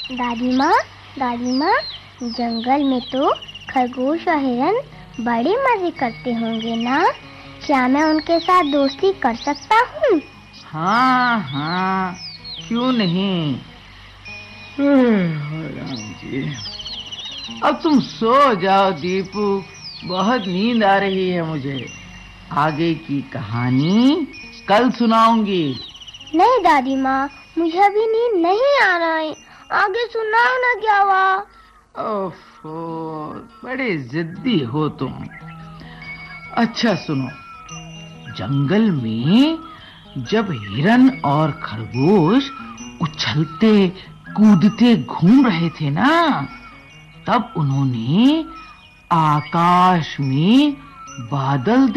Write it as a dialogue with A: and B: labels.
A: दादी माँ, जंगल में तो खरगोश और हिरन बड़े मजे करते होंगे ना? क्या मैं उनके साथ दोस्ती कर सकता हूँ?
B: हाँ हाँ, क्यों नहीं। राम जी, अब तुम सो जाओ दीपू, बहुत नींद आ रही है मुझे। आगे की कहानी कल सुनाऊंगी।
A: नहीं दादी माँ, मुझे अभी नींद नहीं आ रहा है, आगे सुनाओ ना। क्या हुआ?
B: ओफो, बड़े जिद्दी हो तुम। अच्छा सुनो, जंगल में जब हिरन और खरगोश उछलते कूदते घूम रहे थे ना, तब उन्होंने आकाश में बादल